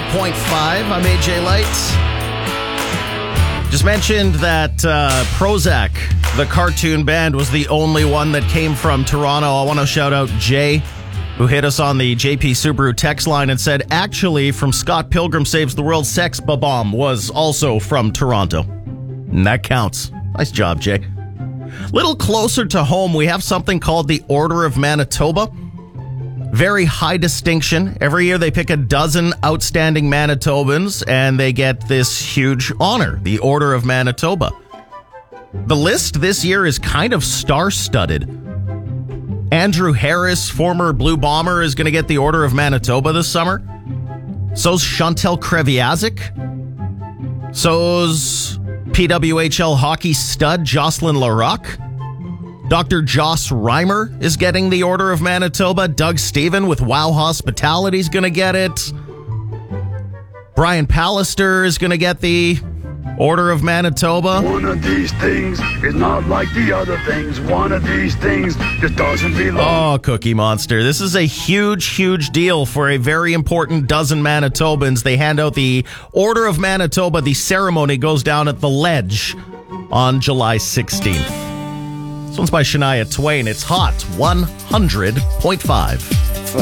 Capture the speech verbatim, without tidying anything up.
point five. I'm A J Light. Just mentioned that uh, Prozac, the cartoon band, was the only one that came from Toronto. I want to shout out Jay, who hit us on the J P Subaru text line and said, actually, from Scott Pilgrim Saves the World, Sex Bomb was also from Toronto. And that counts. Nice job, Jay. Little closer to home, we have something called the Order of Manitoba. Very high distinction. Every year they pick a dozen outstanding Manitobans and they get this huge honor, the Order of Manitoba. The list this year is kind of star-studded. Andrew Harris, former Blue Bomber, is going to get the Order of Manitoba this summer. So's Chantal Kreviazuk. So's P W H L hockey stud Jocelyn Larocque. Doctor Joss Reimer is getting the Order of Manitoba. Doug Steven with Wow Hospitality is going to get it. Brian Pallister is going to get the Order of Manitoba. One of these things is not like the other things. One of these things just doesn't belong. Oh, Cookie Monster. This is a huge, huge deal for a very important dozen Manitobans. They hand out the Order of Manitoba. The ceremony goes down at the Ledge on July sixteenth. This one's by Shania Twain. It's Hot one hundred point five.